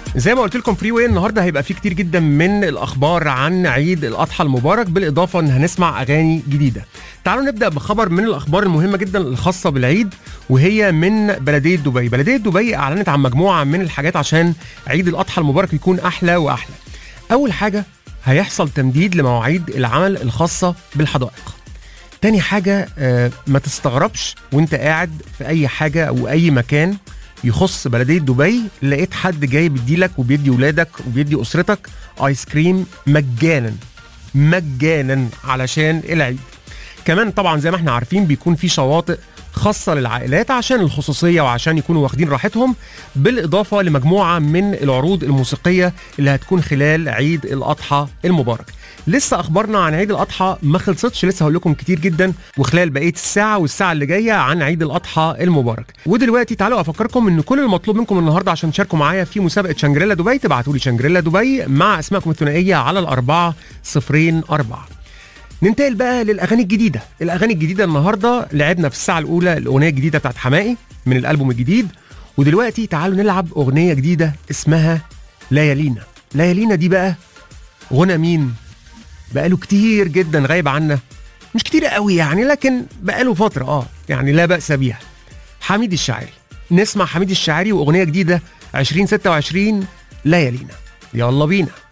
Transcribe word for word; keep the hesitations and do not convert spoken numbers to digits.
زي ما قلت لكم فري واي النهارده هيبقى فيه كتير جدا من الاخبار عن عيد الاضحى المبارك، بالاضافه ان هنسمع اغاني جديده. تعالوا نبدا بخبر من الاخبار المهمه جدا الخاصه بالعيد، وهي من بلديه دبي. بلديه دبي اعلنت عن مجموعه من الحاجات عشان عيد الاضحى المبارك يكون احلى واحلى. اول حاجه هيحصل تمديد لمواعيد العمل الخاصه بالحدائق. تاني حاجه آه ما تستغربش وانت قاعد في اي حاجه او اي مكان يخص بلديه دبي لقيت حد جاي بيديلك وبيدي ولادك وبيدي اسرتك ايس كريم مجانا مجانا علشان العيد. كمان طبعا زي ما احنا عارفين بيكون في شواطئ خاصه للعائلات عشان الخصوصيه وعشان يكونوا واخدين راحتهم، بالاضافه لمجموعه من العروض الموسيقيه اللي هتكون خلال عيد الاضحى المبارك. لسه اخبارنا عن عيد الاضحى ما خلصتش، لسه هقول لكم كتير جدا وخلال بقيه الساعه والساعه اللي جايه عن عيد الاضحى المبارك. ودلوقتي تعالوا افكركم ان كل المطلوب منكم النهارده عشان تشاركوا معايا في مسابقه شانجريلا دبي تبعتوا لي شانجريلا دبي مع اسمائكم الثنائيه على الأربعة صفرين أربعة. ننتقل بقى للاغاني الجديده. الاغاني الجديده النهارده لعبنا في الساعه الاولى الاغنيه الجديده بتاعت حماقي من الالبوم الجديد، ودلوقتي تعالوا نلعب اغنيه جديده اسمها ليالينا. ليالينا دي بقى غنى مين؟ بقاله كتير جدا غايب عنا، مش كتير قوي يعني لكن بقاله فتره اه يعني لا بأس بيها. حميد الشاعري. نسمع حميد الشاعري واغنيه جديده عشرين ستة وعشرين ليالينا. يلا بينا.